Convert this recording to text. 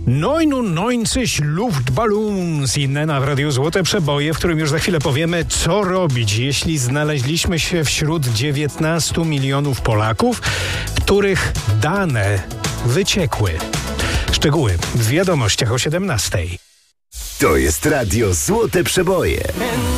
99 Luftballons i Nena w Radiu Złote Przeboje, w którym już za chwilę powiemy, co robić, jeśli znaleźliśmy się wśród 19 milionów Polaków, których dane wyciekły. Szczegóły w wiadomościach o 17:00. To jest Radio Złote Przeboje.